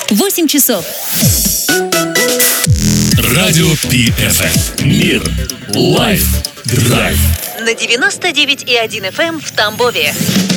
8 часов. Радио PFM. Мир. Лайф. Драйв. На 99,1 FM в Тамбове.